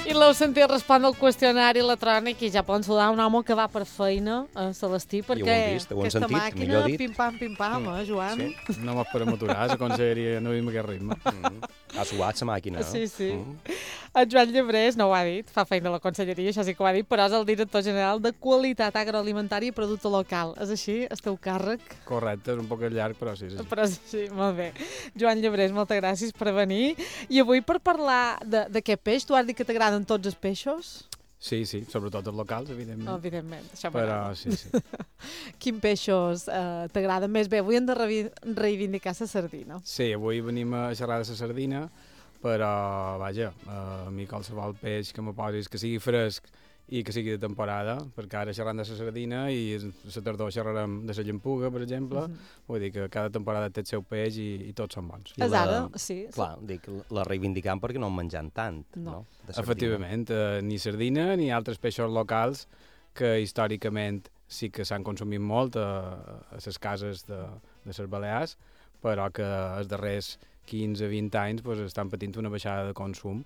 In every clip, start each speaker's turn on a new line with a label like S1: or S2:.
S1: I l'heu sentit respondre al qüestionari electrònic i ja poden saludar un home que va per feina a Celestí, perquè
S2: ho hem vist, ho hem
S1: aquesta
S2: sentit,
S1: màquina,
S2: millor dit.
S1: pim-pam, Joan?
S2: Sí.
S3: No m'ho podem aturar, la conselleria no vim aquest ritme.
S2: Ha suat la màquina, no?
S1: Sí. En Joan Llebrés no ho ha dit, fa feina a la conselleria, això sí que ho ha dit, però és el director general de Qualitat Agroalimentària i Producte Local. És així? El teu càrrec?
S3: Correcte, és un poc llarg, però sí.
S1: Però sí, molt bé. Joan Llebrés, moltes gràcies per venir. I avui per parlar d'aquest peix, tu has dit que t'agraden tots els peixos?
S3: Sí, sobretot els locals, evidentment.
S1: Evidentment, això
S3: però
S1: m'agrada.
S3: sí.
S1: Quins peixos t'agraden més? Bé, avui hem de reivindicar la sardina.
S3: Sí, avui venim a xerrar de la sardina, però, vaja, a mi qualsevol peix que me posis que sigui fresc i que sigui de temporada, perquè ara xerrant de la sardina i la tardor xerrarem de la llampuga, per exemple, vull dir que cada temporada té el seu peix i tots són bons.
S1: És ara, sí.
S2: Clar, dic, la reivindicam perquè no en mengem tant, no? De sardina.
S3: Efectivament, ni sardina ni altres peixos locals que històricament sí que s'han consumit molt a les cases de les Balears, però que els darrers 15-20 anys pues, estan patint una baixada de consum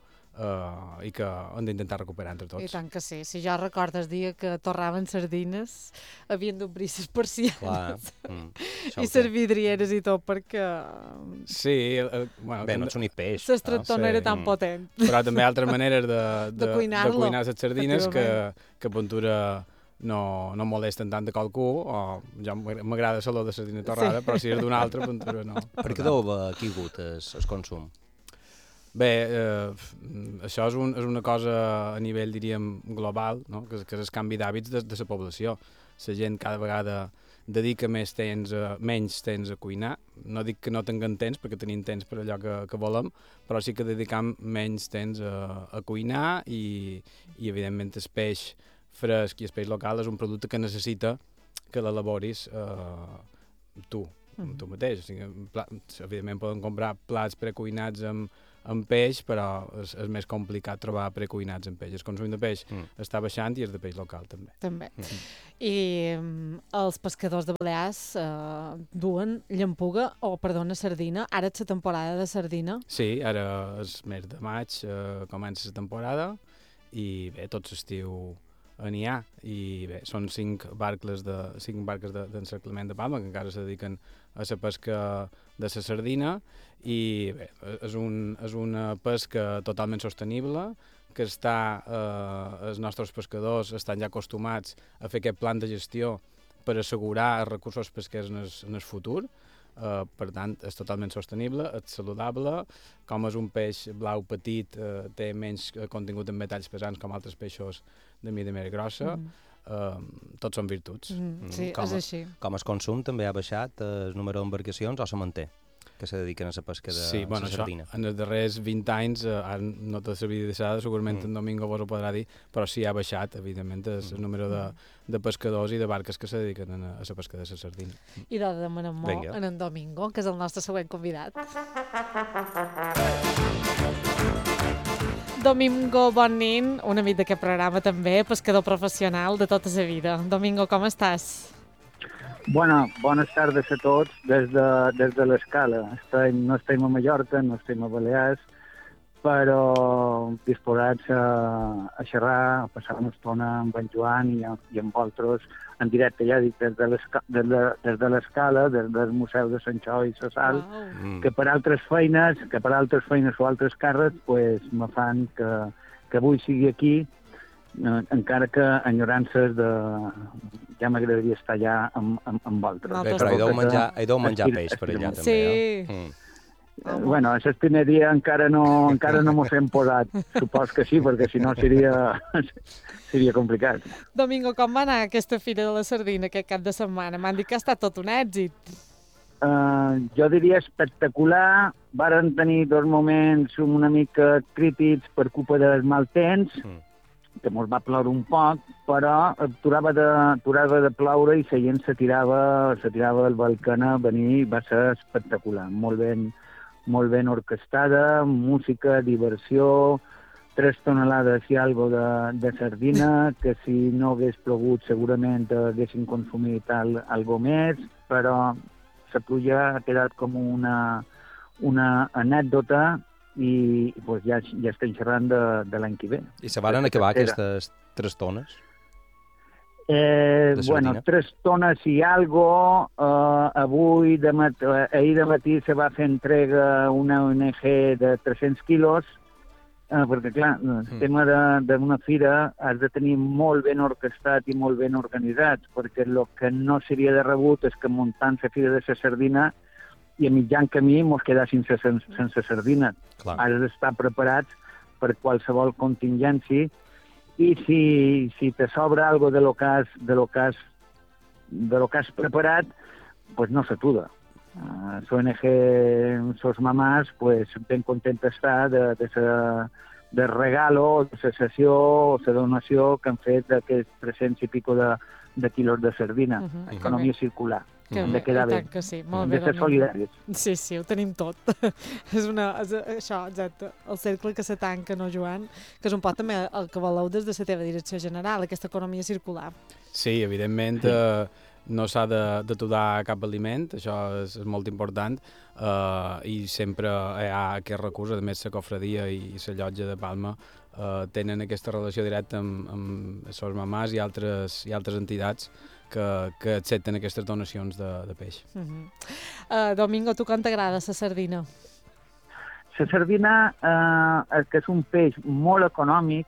S3: i que hem d'intentar recuperar entre tots.
S1: I tant que sí. Si jo recordo el dia que torraven sardines, havien d'obrir les persianes i les vidrieres i tot, perquè...
S3: Sí, bueno...
S2: Bé, no ets únic peix.
S1: L'estractor no era tan potent.
S3: Però també hi ha altres maneres de cuinar les sardines que Ventura no molesten tant de qualcú, o ja m'agrada l'olor de sardina torrada, però si és d'una altra, Ventura no.
S2: Per què deu haver caigut el consum?
S3: Bé, això és una cosa a nivell, diríem, global, no? que és el canvi d'hàbits de la població. La gent cada vegada dedica menys temps a cuinar. No dic que no tinguem temps, perquè tenim temps per allò que volem, però sí que dedicam menys temps a cuinar i evidentment, el peix fresc i el peix local és un producte que necessita que l'elaboris tu mateix. O sigui, evidentment, poden comprar plats precuinats amb peix, però és més complicat trobar precuinats amb peix. El consum de peix està baixant i és de peix local, també.
S1: I els pescadors de Balears duen llampuga, sardina. Ara és la temporada de sardina?
S3: Sí, ara és mes de maig, comença la temporada, i bé, tot l'estiu n'hi ha, i bé, són 5 barques d'encerclament de palma que encara se dediquen a la pesca de la sardina, i bé, és una pesca totalment sostenible, que els nostres pescadors estan ja acostumats a fer aquest plan de gestió per assegurar els recursos pesquers en el futur. Per tant, és totalment sostenible, és saludable, com és un peix blau petit, té menys contingut en metalls pesants com altres peixos de mida més grossa, tots són virtuts.
S1: Sí, és així.
S2: Com el consum també ha baixat el número d'embarcacions o se manté que se dediquen a la pesca de sardina?
S3: Sí, en els darrers 20 anys, no te sabria deixar, segurament en Domingo vos ho podrà dir, però sí ha baixat, evidentment, el número de pescadors i de barques que se dediquen a la pesca de la sardina.
S1: I de demanem molt en Domingo, que és el nostre següent convidat. Domingo Bonin, un amic d'aquest programa també, pescador professional de tota la vida. Domingo, com estàs?
S4: Bueno, bones tardes a tots des de l'Escala. No estem a Mallorca, no estem a Balears, però disposats a xerrar, a passar una estona amb en Joan i amb vosaltres en directe, ja dic, des de l'Escala, des del Museu de Sant Xoi i la Sal, que per altres feines o altres càrrecs pues, me fan que avui sigui aquí, encara que enyorances ja m'agradaria estar allà amb vosaltres.
S2: Bé, però hi deu menjar peix per allà, també.
S1: Sí.
S4: Bueno, el primer dia encara no mos hem posat. Supos que sí, perquè si no seria complicat.
S1: Domingo, com va anar aquesta Fira de la Sardina aquest cap de setmana? M'han dit que ha estat tot un èxit.
S4: Jo diria espectacular. Varen tenir 2 moments una mica crítics per culpa del mal temps, que mos va ploure un poc, però aturava de ploure i la gent se tirava al balcó a venir, va ser espectacular, molt ben orquestada, música, diversió, 3 tonelades i algo de sardina, que si no hagués plogut segurament haguessin consumit algo més, però la pluja ha quedat com una anècdota i pues, ja estem xerrant de l'any que ve.
S2: I se varen acabar aquestes 3 tones?
S4: Bueno, 3 tones i algo. Ahir de matí se va fer entrega una ONG de 300 quilos, perquè, clar, el tema d'una fira has de tenir molt ben orquestat i molt ben organitzat, perquè el que no seria de rebut és que muntant la fira de la sardina i a mitjan camí mos quedar sense sardina. Has d'estar preparats per qualsevol contingència i si te sobra algo de lo que has preparat, pues no s'atuda. L'ONG, sos mamàs, pues ben content està de regalo, de la sessió o la donació que han fet d'aquests 300 i pico de quilos de sardina. Economia circular. Hem de quedar bé. Hem de ser solidaris.
S1: Sí, ho tenim tot. És això, exacte, el cercle que se tanca, no, Joan? Que és un poc també el que voleu des de la teva direcció general, aquesta economia circular.
S3: Sí, evidentment, no s'ha d'aturar cap aliment, això és molt important, i sempre hi ha aquest recurs. A més, la cofradia i la llotja de Palma tenen aquesta relació directa amb les mamàs i altres entitats que accepten aquestes donacions de peix.
S1: Domingo, tu com t'agrada la sardina?
S4: La sardina, que és un peix molt econòmic,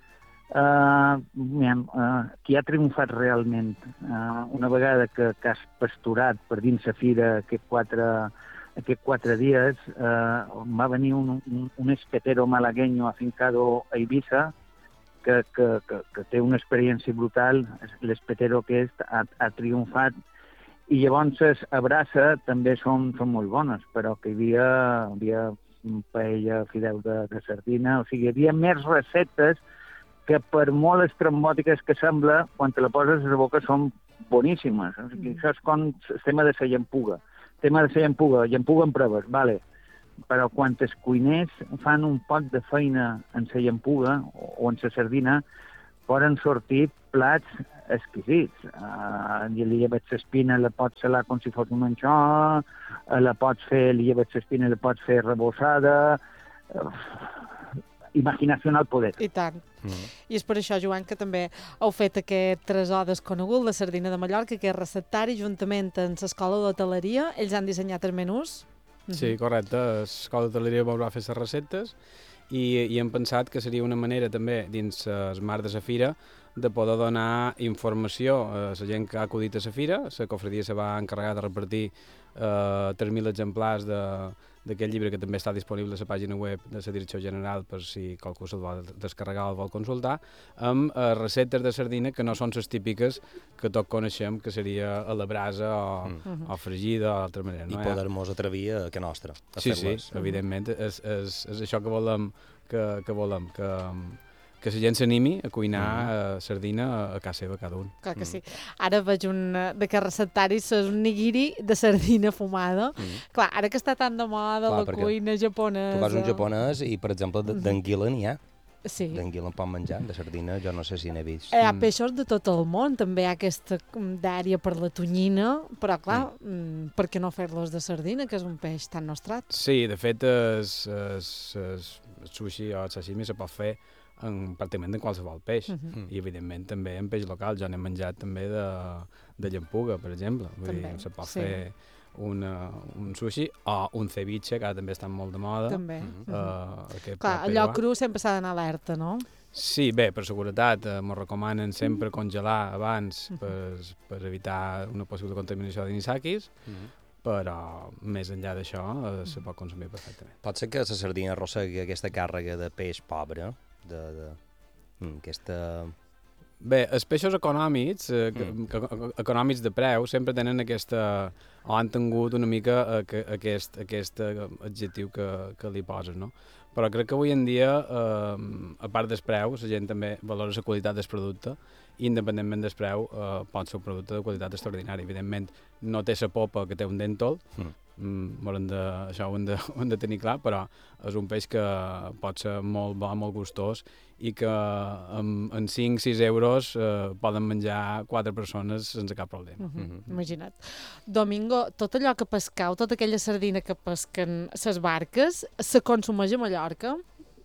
S4: qui ha triomfat realment. Una vegada que has pasturat per dins la fira aquests 4 dies, va venir un espetero malagueño afincado a Ibiza, que té una experiència brutal, l'espetero aquest ha triomfat, i llavors a Brassa també són molt bones, però que hi havia paella, fideu de sardina, o sigui, hi havia més receptes que per molt estrambòtiques que sembla, quan te la poses a la boca són boníssimes. O sigui, això és com el tema de la llampuga. Llampuga en proves, vale. Però quan els cuiners fan un poc de feina en la llampuga o en la sardina, poden sortir plats exquisits. Li lleves l'espina, la pots salar com si fos un anxó, li lleves l'espina, la pots fer rebossada. Imaginació al poder.
S1: I tant. I és per això, Joan, que també heu fet aquest tresor desconegut, la sardina de Mallorca, que és receptari, juntament amb l'Escola d'Hoteleria. Ells han dissenyat els menús.
S3: Sí, correcte. L'Escola d'Hoteleria va fer les receptes i hem pensat que seria una manera també, dins el marc de la fira, de poder donar informació a la gent que ha acudit a la fira. La cofradia se va encarregar de repartir 3.000 exemplars d'aquest llibre, que també està disponible a la pàgina web de la Direcció General per si qualcú se'l vol descarregar o el vol consultar, amb receptes de sardina que no són les típiques que tots coneixem, que seria a la brasa o fregida o d'altra manera.
S2: I poder-nos atrevir a que nostra.
S3: Sí, evidentment. És això que volem, que la gent s'animi a cuinar sardina a casa seva, cada un.
S1: Clar que sí. Ara veig un d'aquests receptaris, és un nigiri de sardina fumada. Clar, ara que està tan de moda la cuina japonesa...
S2: Tu vas a un japonès i, per exemple, d'anguila n'hi ha.
S1: Sí.
S2: D'anguila en pot menjar, de sardina jo no sé si n'he vist.
S1: Hi ha peixos de tot el món, també hi ha aquesta dèria per la tonyina, però clar, per què no fer-los de sardina, que és un peix tan nostrat?
S3: Sí, de fet, el sushi o el sashimi se pot fer pràcticament de qualsevol peix, i evidentment també en peix local. Jo n'he menjat també de llampuga, per exemple. Vull dir, se pot fer un sushi o un ceviche, que ara també està molt de moda.
S1: També. Clar, allò cru sempre s'ha d'anar alerta, no?
S3: Sí, bé, per seguretat, m'ho recomanen sempre congelar abans per evitar una possible contaminació d'anisakis, però més enllà d'això se pot consumir perfectament.
S2: Pot ser que la sardina arrossegui aquesta càrrega de peix pobre, aquesta...
S3: Bé, els peixos econòmics, econòmics de preu, sempre tenen aquesta... o han tingut una mica aquest adjectiu que li poses, no? Però crec que avui en dia, a part del preu, la gent també valora la qualitat del producte, i independentment del preu pot ser un producte de qualitat extraordinària. Evidentment, no té la popa que té un dèntol, això ho hem de tenir clar, però és un peix que pot ser molt bo, molt gustós i que en 5-6 euros poden menjar 4 persones sense cap problema.
S1: Imagina't. Domingo, tot allò que pescau, tota aquella sardina que pesquen les barques, se consumeix a Mallorca?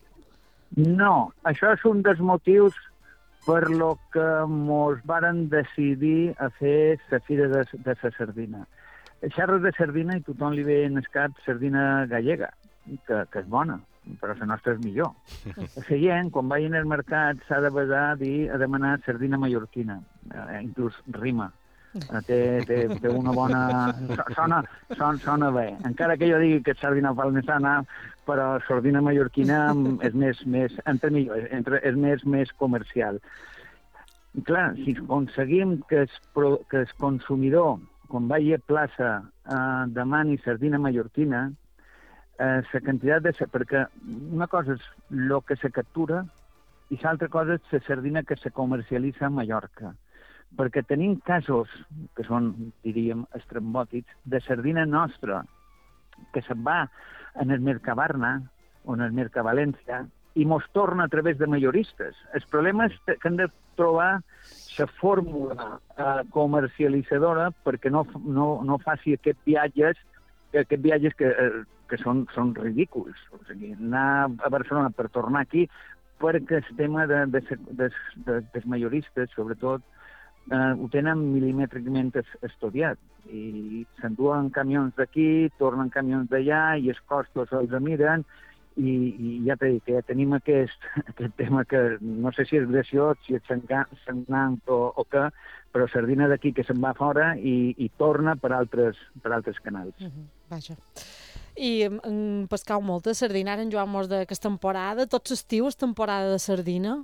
S4: No, això és un dels motius per lo que mos varen decidir a fer la fira de la sardina. Xerres de sardina i tothom li ve en el cap sardina gallega, que és bona, però la nostra és millor. La gent, quan vagin al mercat, s'ha de basar a demanar sardina mallorquina, inclús rima. Té una bona... Sona bé. Encara que jo digui que és sardina palmesana, però sardina mallorquina és és més comercial. I clar, si aconseguim que el consumidor, quan vagi a plaça, demani sardina mallorquina, la quantitat perquè una cosa és el que se captura i l'altra cosa és la sardina que se comercialitza a Mallorca. Perquè tenim casos, que són, diríem, estrambòtics, de sardina nostra, que se'n va en el Mercabarna o en el Mercavalència i mos torna a través de majoristes. El problema és que hem de trobar la fórmula comercialitzadora perquè no faci aquests viatges que són ridículs. O sigui, anar a Barcelona per tornar aquí perquè el tema dels majoristes, sobretot, ho tenen milimètricament estudiat i s'enduen camions d'aquí, tornen camions d'allà i els costos els miren i ja t'he dit que ja tenim aquest tema que no sé si és graciós, si és sagnant o què, però sardina d'aquí que se'n va fora i torna per altres canals.
S1: Vaja. I pescau molta sardina, ara en Joan mos de que és temporada, tot l'estiu és temporada de sardina?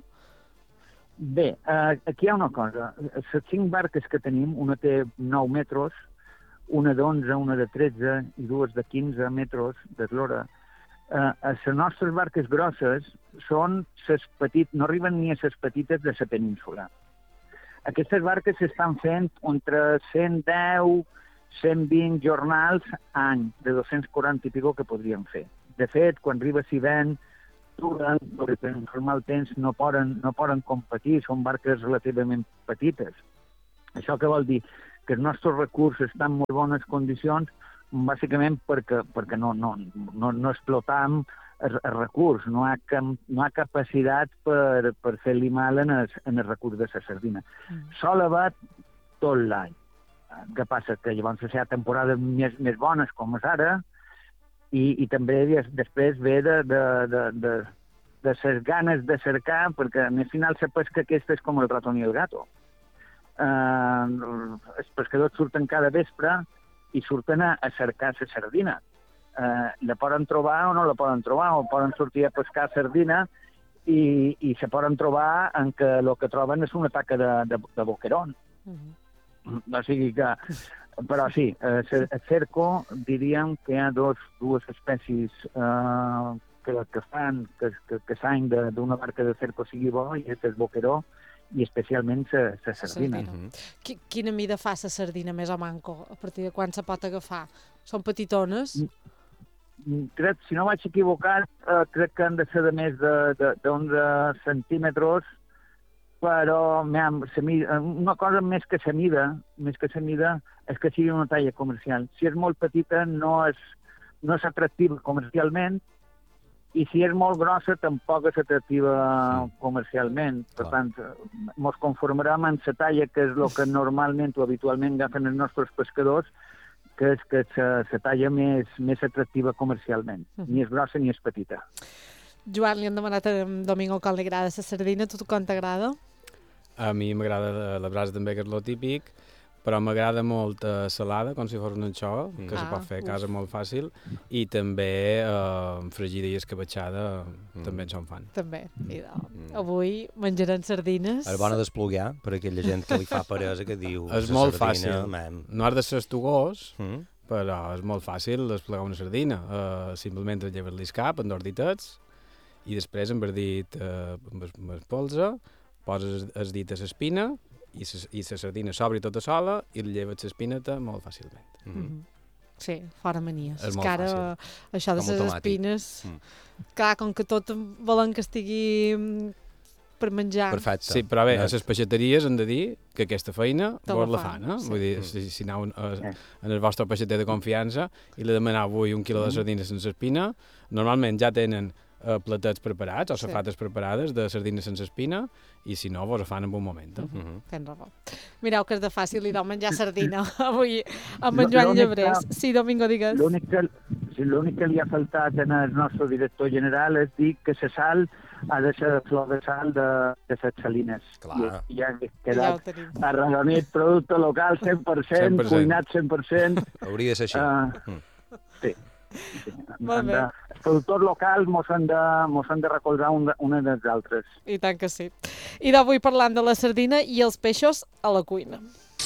S4: Bé, aquí hi ha una cosa. Les 5 barques que tenim, una té 9 metres, una d'11, una de 13 i 2 de 15 metres d'eslora. Les nostres barques grosses són les petites, no arriben ni a les petites de la península. Aquestes barques s'estan fent entre 110, 120 jornals any, de 240 i pico que podríem fer. De fet, quan arriba l'hivern, perquè en formal temps no poden competir, són barques relativament petites. Això què vol dir? Que els nostres recursos estan en molt bones condicions, bàsicament perquè no explotam el recurs, no hi ha capacitat per fer-li mal en el recurs de la sardina. Sol haver tot l'any. Què passa? Que llavors hi ha temporades més bones, com és ara, i també després ve de les ganes de cercar, perquè al final la pesca aquesta és com el ratón i el gato. Els pescadors surten cada vespre i surten a cercar la sardina. La poden trobar o no la poden trobar, o poden sortir a pescar sardina i se poden trobar en que el que troben és una taca de boquerón. O sigui que... Però sí, el cerco diríem que hi ha dues espècies que s'han d'una barca de cerco sigui bo, i és el boqueró i especialment la sardina.
S1: Quina mida fa la sardina més o manco? A partir de quan se pot agafar? Són petitones?
S4: Crec, si no vaig equivocat, crec que han de ser de més d'11 centímetres, però una cosa més que la mida és que sigui una talla comercial. Si és molt petita no és atractiva comercialment, i si és molt grossa tampoc és atractiva comercialment. Per tant, ens conformarem en la talla que és el que normalment o habitualment agafen els nostres pescadors, que és la talla més atractiva comercialment. Ni és grossa ni és petita.
S1: Joan, li han demanat a Domingo com li agrada la sardina. A tu com t'agrada?
S3: A mi m'agrada la brasa també, que és lo típic, però m'agrada molt salada, com si fos una anxova, que se pot fer a casa molt fàcil, i també fregida i escabetxada també en són fan.
S1: També. Avui menjarem sardines.
S2: És bona d'esplugar per aquella gent que li fa peresa, que diu...
S3: És molt fàcil. No has de ser estugós, però és molt fàcil desplegar una sardina. Simplement et lleves l'escap en 2 ditets i després enverdit amb el polze, poses el dit a l'espina i la sardina s'obre tota sola i li lleves l'espineta molt fàcilment.
S1: Sí, fora manies.
S3: És molt
S1: que ara,
S3: fàcil.
S1: això de
S2: Com
S1: les
S2: automàtic.
S1: espines... Clar, com que tot volen que estigui per menjar.
S2: Perfecte.
S3: Sí, però bé, a les peixateries han de dir que aquesta feina
S1: Te
S3: vos
S1: la
S3: la
S1: fan,
S3: fan, eh?
S1: sí.
S3: Vull dir, si aneu en el vostre peixater de confiança i li demaneu avui un quilo de sardines sense espina, normalment ja tenen platets preparats o safates preparades de sardines sense espina i si no, vos ho fan en un moment.
S1: Tens raó. Mireu que és de fàcil ir a menjar sardina avui amb en Joan Llebrés. Sí, Domingo, digues.
S4: L'únic que li ha faltat al nostre director general és dir que la sal ha de ser flor de sal de les salines.
S2: Clar.
S4: I ja ha
S1: Ja ho
S4: quedat
S1: tenim.
S4: arredonit, producte local 100%,
S3: 100%.
S4: cuinat 100%.
S2: Hauria de ser així.
S4: Sí.
S1: Molt bé.
S4: Productors locals mos han de recolzar una dels altres.
S1: I tant que sí. I d'avui parlant de la sardina i els peixos a la cuina.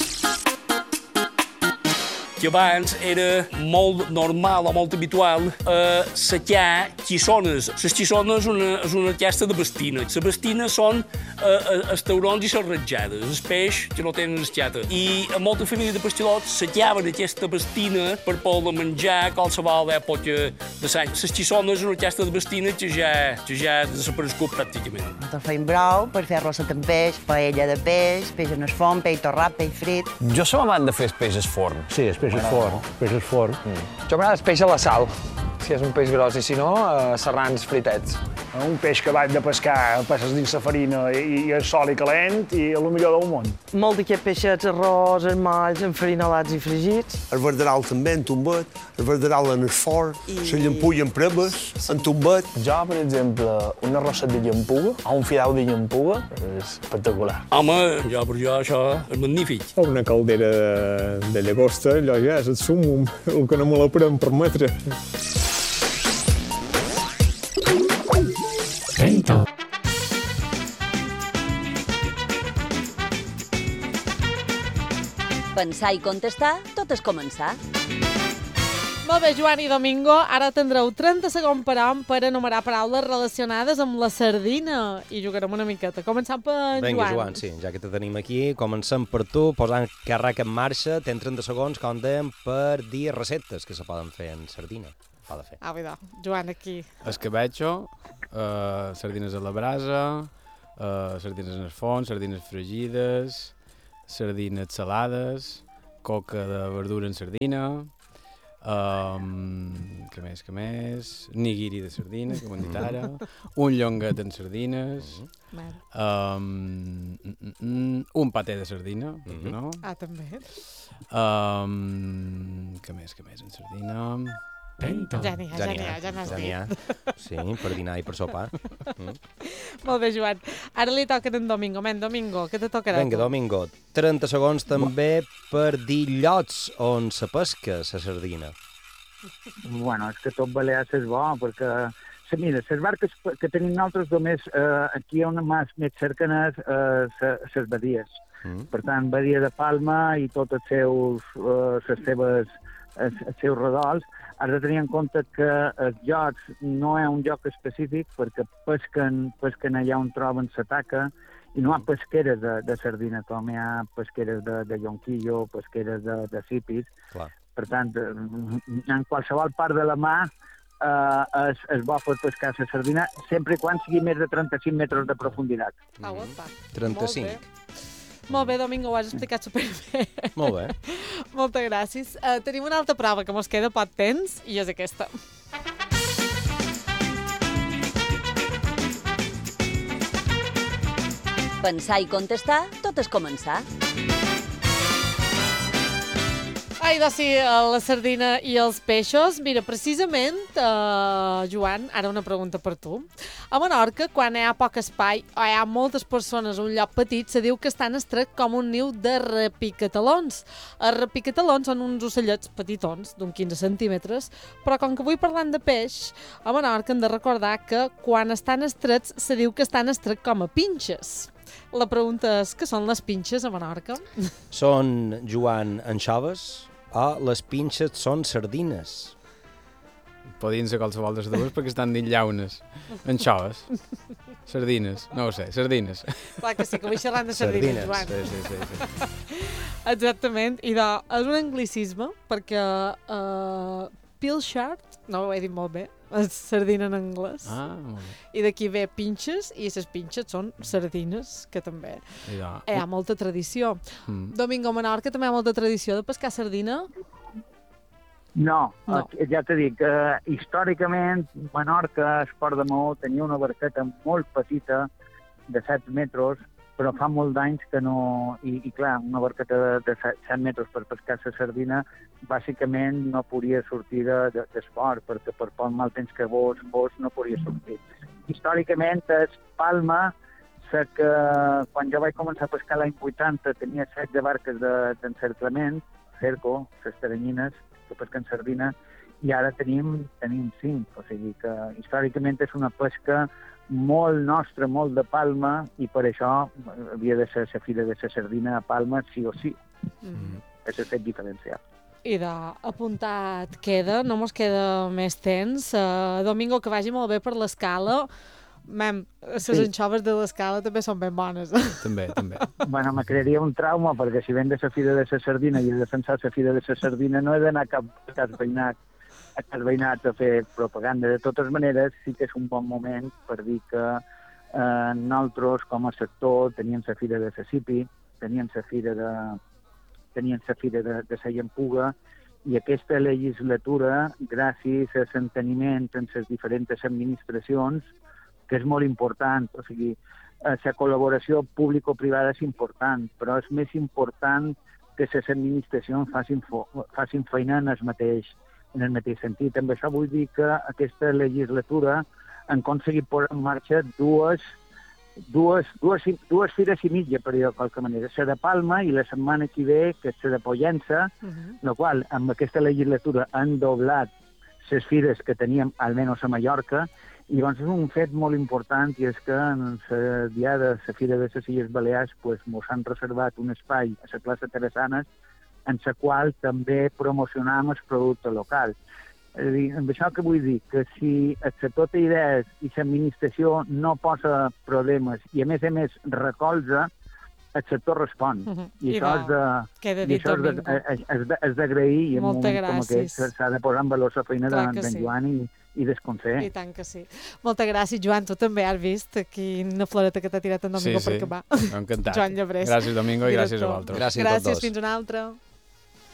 S5: Que abans era molt normal o molt habitual assajar xissones. Les xissones és una testa de bastina. Les bastines són els taurons i les ratjades, els peix que no tenen escata. I a molta família de pastilots assajaven aquesta bastina per poder menjar a qualsevol època de l'any. Les xissones és una testa de bastina que ja ha desaparegut pràcticament.
S6: Nosaltres feim brou per fer arròs amb peix, paella de peix, peix en el forn, peix torrat, peix frit.
S7: Jo som amant de fer els peixos forn.
S8: Sí, el peix és fort, el peix és fort.
S7: Jo m'agrada el peix a la sal, si és un peix gros, i si no, serrans fritets.
S8: Un peix que vaig de pescar, passes dins la farina i el sol i calent i el millor del món.
S9: Molt d'aquests peixets, arròs, molls, enfarinolats i fregits.
S10: El verderal també en tombet, el verderal en el forn, la llampulla en preves, en tombet.
S8: Jo, per exemple, un arrosset de llampuga o un fideu de llampuga és espectacular.
S5: Home, per jo això és magnífic.
S11: Una caldera de llagosta, allò ja és el súmmum, el que no me la podem permetre.
S12: Pensar i contestar, tot és començar.
S1: Molt bé, Joan i Domingo, ara tindreu 30 segons per hom per enumerar paraules relacionades amb la sardina i jugarem una miqueta. Començant per en
S2: Vinga,
S1: Joan.
S2: Joan, sí, ja que te tenim aquí, comencem per tu, posant càrrec en marxa, tens 30 segons, com dèiem, per dir receptes que se poden fer en sardina.
S1: Ah, vidà. Joan, aquí.
S3: Escabetxo, sardines a la brasa, sardines en el forn, sardines fregides, sardines salades, coca de verdura en sardina, què més? Nigiri de sardina, que ho hem dit ara, un llonguet en sardines, un paté de sardina, per què no?
S1: Ah, també.
S3: Què més en sardina?
S1: Ja n'has dit.
S2: Sí, per dinar i per sopar.
S1: Molt bé, Joan. Ara li toca en Domingo. Domingo, què te tocarà?
S2: Vinga, Domingo, 30 segons també per dir llocs on se pesca la sardina.
S4: Bueno, és que tot Balears és bo, perquè mira, les barques que tenim nosaltres només aquí on més cercanes les badies. Per tant, badia de Palma i tots els seus redols. Has de tenir en compte que els llocs no és un lloc específic perquè pesquen allà on troben la taca i no hi ha pesqueres de sardina com hi ha pesqueres de jonquillo, pesqueres de sipis. Per tant, en qualsevol part de la mà es bo fer pescar la sardina sempre i quan sigui més de 35 metres de profunditat.
S2: 35.
S1: Molt bé, Domingo, ho has explicat superbé.
S2: Molt bé.
S1: Moltes gràcies. Tenim una altra prova que mos queda poc temps i és aquesta.
S12: Pensar i contestar, tot és començar.
S1: Ai, doncs sí, la sardina i els peixos. Mira, precisament, Joan, ara una pregunta per tu. A Menorca, quan hi ha poc espai o hi ha moltes persones a un lloc petit, se diu que estan estrets com un niu de repicatalons. Els repicatalons són uns ocellets petitons, d'un 15 centímetres, però com que avui parlant de peix, a Menorca hem de recordar que quan estan estrets se diu que estan estrets com a pinxes. La pregunta és, què són les pinxes a Menorca?
S2: Són, Joan, anxoves o les pinxes són sardines?
S3: Podien ser qualsevol de les dues perquè estan dins llaunes. Anxoves. Sardines. No ho sé, sardines.
S1: Clar que sí, que vull xerrar de sardines, Joan.
S3: Sí.
S1: Exactament, i és un anglicisme perquè pilchard, no ho he dit molt bé, és sardina en anglès.
S3: Molt bé.
S1: I d'aquí ve pinxes, i les pinxes són sardines, que també hi ha molta tradició. Domingo, a Menorca també hi ha molta tradició de pescar sardina?
S4: No. Ja t'he dit que històricament Menorca, Esport de Maó, tenia una barqueta molt petita de 7 metres, però fa molt d'anys que no... I clar, una barqueta de 7 metres per pescar la sardina bàsicament no podia sortir d'esport, perquè per poc mal temps que vos no podia sortir. Històricament és Palma, sé que quan jo vaig començar a pescar l'any 80 tenia 16 barques d'encerclament, cerco, les taranyines, que pesquen sardina, i ara tenim 5. O sigui que històricament és una pesca molt nostra, molt de Palma, i per això havia de ser la fira de la sardina a Palma sí o sí. És el fet diferencial.
S1: I d'apuntat queda, no mos queda més temps. Domingo, que vagi molt bé per l'escala. Les anxoves de l'escala també són ben bones.
S3: També.
S4: Bueno, me crearia un trauma, perquè si ven de la fira de la sardina i he defensat la fira de la sardina, no he d'anar a cap veïnat a fer propaganda. De totes maneres, sí que és un bon moment per dir que nosaltres, com a sector, teníem la fira de la Sipi, teníem la fira de la Llampuga, i aquesta legislatura, gràcies a l'enteniment entre les diferents administracions, que és molt important, o sigui, la col·laboració público-privada és important, però és més important que les administracions facin feina en el mateix sentit. Amb això vull dir que aquesta legislatura han aconseguit posar en marxa dues fires i mitja, per dir-ho de qualque manera. La de Palma i la setmana que ve, que és la de Pollença, la qual amb aquesta legislatura han doblat les fires que teníem, almenys a Mallorca, i llavors és un fet molt important, i és que en la diada de la Fira de les Illes Balears mos han reservat un espai a la plaça Teresanes en la qual també promocionam el producte local. És a dir, amb això que vull dir, que si el sector té idees i l'administració no posa problemes i a més recolza, el sector respon. I això és d'agrair, i en un moment com aquest s'ha de posar en valor la feina d'en Joan i del Consell.
S1: I tant que sí. Moltes gràcies, Joan. Tu també has vist aquí una floreta que t'ha tirat en Domingo per acabar.
S3: Encantat.
S1: Joan Llebrés.
S3: Gràcies, Domingo, i gràcies a vosaltres.
S1: Gràcies, fins una altra.